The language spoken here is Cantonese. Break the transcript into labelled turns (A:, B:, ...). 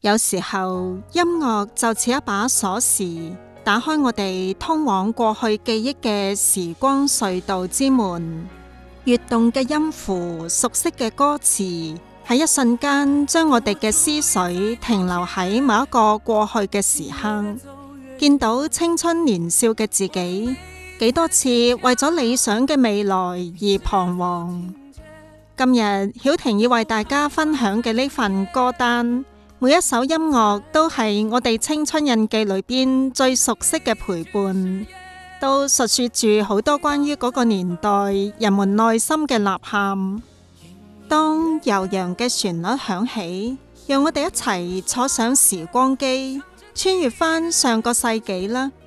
A: 有時候音樂就似一把鎖匙，打開我哋通往過去記憶嘅時光隧道之門。躍動嘅音符，熟悉嘅歌詞，喺一瞬間將我哋嘅思緒停留喺某一個過去嘅時刻。見到青春年少嘅自己，幾多次為咗理想嘅未來而彷徨。今日曉婷要為大家分享嘅呢份歌單，每一首音樂都係我哋青春印記裏邊最熟悉嘅陪伴，都述說住好多關於嗰個年代人們內心嘅吶喊。當悠揚嘅旋律響起，讓我哋一齊坐上時光機，穿越返上個世紀啦！